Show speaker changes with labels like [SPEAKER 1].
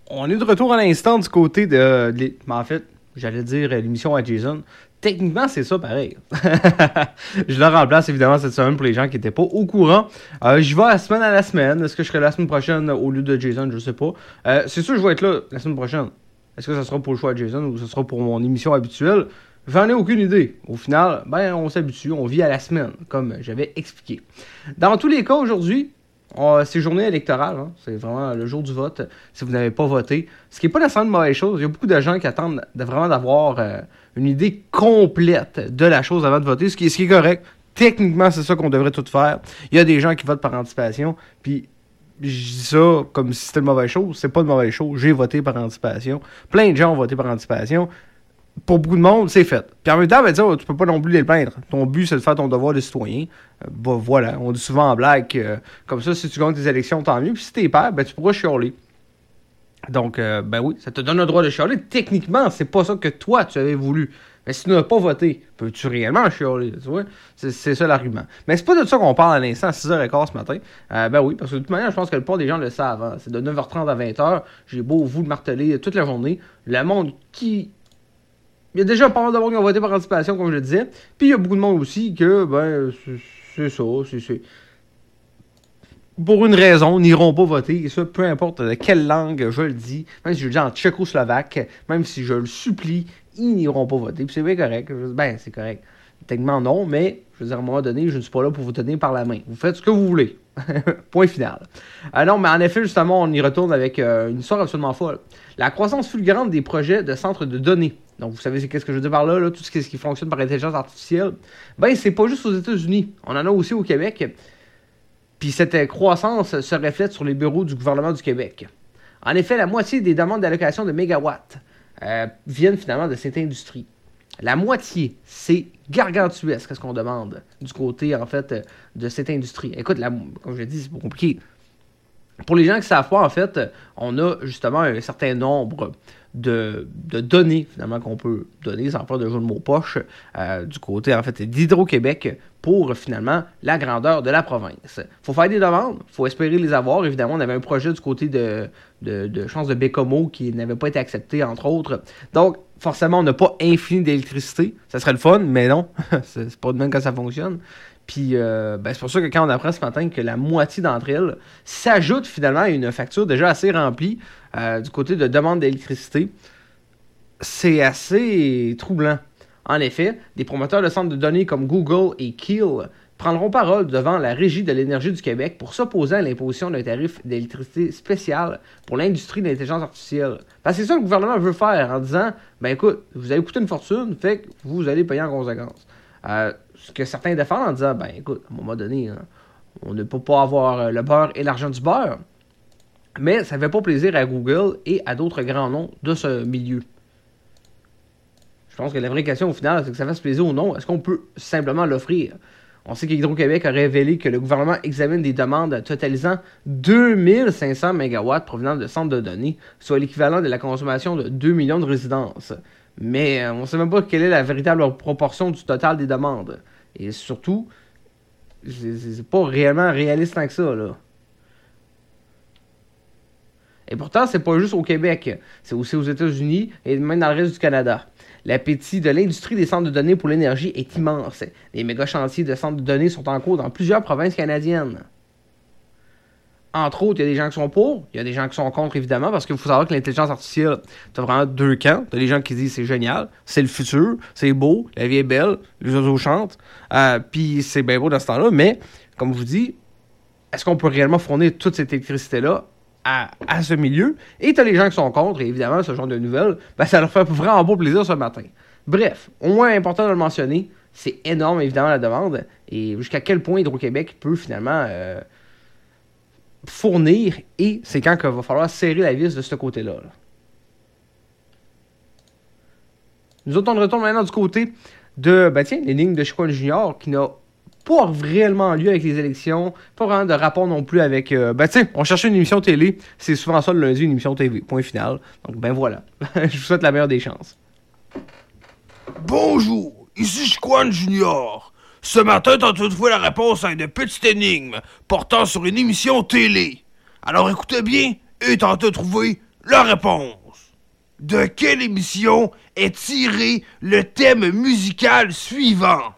[SPEAKER 1] On est de retour à l'instant du côté mais en fait, j'allais dire l'émission à Jason. Techniquement, c'est ça pareil. Je le remplace évidemment cette semaine pour les gens qui n'étaient pas au courant. J'y vais la semaine à la semaine. Est-ce que je serai la semaine prochaine au lieu de Jason? Je sais pas. C'est sûr que je vais être là la semaine prochaine. Est-ce que ça sera pour le choix de Jason ou ça sera pour mon émission habituelle? J'en ai aucune idée. Au final, on s'habitue, on vit à la semaine, comme j'avais expliqué. Dans tous les cas, aujourd'hui, c'est journée électorale, hein. C'est vraiment le jour du vote, si vous n'avez pas voté. Ce qui n'est pas nécessairement une mauvaise chose. Il y a beaucoup de gens qui attendent vraiment d'avoir une idée complète de la chose avant de voter, ce qui est correct. Techniquement, c'est ça qu'on devrait tout faire. Il y a des gens qui votent par anticipation, puis je dis ça comme si c'était une mauvaise chose. C'est pas une mauvaise chose. J'ai voté par anticipation. Plein de gens ont voté par anticipation. Pour beaucoup de monde, c'est fait. Puis en même temps, tu peux pas non plus les plaindre. Ton but, c'est de faire ton devoir de citoyen. Voilà, on dit souvent en blague comme ça, si tu gagnes tes élections, tant mieux. Puis si t'es père, tu pourras chialer. Donc, oui, ça te donne le droit de chialer. Techniquement, c'est pas ça que toi, tu avais voulu. Mais si tu n'as pas voté, peux-tu réellement chialer? Tu vois? C'est ça l'argument. Mais c'est pas de ça qu'on parle à l'instant à 6h15 ce matin. Oui, parce que de toute manière, je pense que le plupart des gens le savent. Hein. C'est de 9h30 à 20h. J'ai beau vous le marteler toute la journée. Le monde qui... Il y a déjà pas mal de monde qui ont voté par anticipation, comme je le disais. Puis il y a beaucoup de monde aussi que, c'est ça, c'est... Pour une raison, n'iront pas voter. Et ça, peu importe de quelle langue je le dis. Même si je le dis en tchécoslovaque, même si je le supplie, ils n'iront pas voter. Puis c'est bien correct. C'est correct. Techniquement non, mais je veux dire, à un moment donné, je ne suis pas là pour vous tenir par la main. Vous faites ce que vous voulez. Point final. Non, mais en effet, justement, on y retourne avec une histoire absolument folle. La croissance fulgurante des projets de centres de données. Donc, vous savez, qu'est-ce que je veux dire par là, tout ce qui fonctionne par intelligence artificielle. C'est pas juste aux États-Unis. On en a aussi au Québec. Puis cette croissance se reflète sur les bureaux du gouvernement du Québec. En effet, la moitié des demandes d'allocation de mégawatts viennent finalement de cette industrie. La moitié, c'est gargantuesque ce qu'on demande du côté, en fait, de cette industrie. Écoute, comme je l'ai dit, c'est pas compliqué. Pour les gens qui ne savent pas, en fait, on a justement un certain nombre de données, finalement, qu'on peut donner, sans faire de jeu de mots poche, du côté, en fait, d'Hydro-Québec pour, finalement, la grandeur de la province. Il faut faire des demandes, il faut espérer les avoir. Évidemment, on avait un projet du côté de Chance de Bécomo qui n'avait pas été accepté, entre autres. Donc, forcément, on n'a pas infini d'électricité. Ça serait le fun, mais non, c'est pas de même que ça fonctionne. Puis, c'est pour ça que quand on apprend ce matin que la moitié d'entre elles s'ajoute finalement à une facture déjà assez remplie du côté de demande d'électricité, c'est assez troublant. En effet, des promoteurs de centres de données comme Google et Keel prendront parole devant la Régie de l'énergie du Québec pour s'opposer à l'imposition d'un tarif d'électricité spécial pour l'industrie de l'intelligence artificielle. Parce que c'est ça que le gouvernement veut faire en disant, écoute, vous allez coûter une fortune, fait que vous allez payer en conséquence. Ce que certains défendent en disant, écoute, à un moment donné, hein, on ne peut pas avoir le beurre et l'argent du beurre. Mais ça ne fait pas plaisir à Google et à d'autres grands noms de ce milieu. Je pense que la vraie question au final, c'est que ça fasse plaisir ou non. Est-ce qu'on peut simplement l'offrir? On sait qu'Hydro-Québec a révélé que le gouvernement examine des demandes totalisant 2500 MW provenant de centres de données, soit l'équivalent de la consommation de 2 millions de résidences. Mais on ne sait même pas quelle est la véritable proportion du total des demandes. Et surtout, c'est pas réellement réaliste tant que ça, là. Et pourtant, c'est pas juste au Québec. C'est aussi aux États-Unis et même dans le reste du Canada. L'appétit de l'industrie des centres de données pour l'énergie est immense. Les méga chantiers de centres de données sont en cours dans plusieurs provinces canadiennes. Entre autres, il y a des gens qui sont pour, il y a des gens qui sont contre, évidemment, parce qu'il faut savoir que l'intelligence artificielle, t'as vraiment deux camps. T'as des gens qui disent c'est génial, c'est le futur, c'est beau, la vie est belle, les oiseaux chantent, puis c'est bien beau dans ce temps-là, mais, comme je vous dis, est-ce qu'on peut réellement fournir toute cette électricité-là à ce milieu? Et t'as les gens qui sont contre, et évidemment, ce genre de nouvelles, ça leur fait vraiment beau plaisir ce matin. Bref, au moins important de le mentionner, c'est énorme, évidemment, la demande, et jusqu'à quel point Hydro-Québec peut, finalement... fournir, et c'est quand qu'il va falloir serrer la vis de ce côté-là. Là. Nous autres, on retourne maintenant du côté de, l'énigme de Chicoine Junior, qui n'a pas réellement lieu avec les élections, pas vraiment de rapport non plus avec... on cherchait une émission télé, c'est souvent ça le lundi, une émission TV, point final. Donc, voilà. Je vous souhaite la meilleure des chances.
[SPEAKER 2] Bonjour, ici Chicoine Junior. Ce matin, t'as trouvé la réponse à une petite énigme portant sur une émission télé. Alors écoutez bien, et t'as trouvé la réponse. De quelle émission est tiré le thème musical suivant?